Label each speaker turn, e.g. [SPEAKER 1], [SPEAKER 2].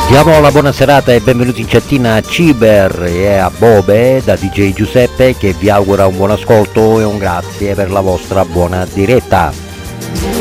[SPEAKER 1] Diamo la buona serata e benvenuti in chattina a Ciber e a Bobe da DJ Giuseppe, che vi augura un buon ascolto e un grazie per la vostra buona diretta.